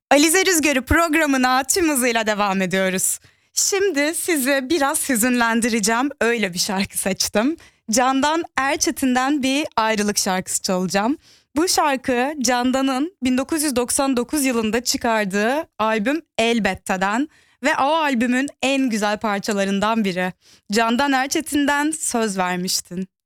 Alize Rüzgarı programına tüm hızıyla devam ediyoruz. Şimdi sizi biraz hüzünlendireceğim. Öyle bir şarkı seçtim. Candan Erçetin'den bir ayrılık şarkısı çalacağım. Bu şarkı Candan'ın 1999 yılında çıkardığı albüm Elbette'den ve o albümün en güzel parçalarından biri. Candan Erçetin'den Söz Vermiştin.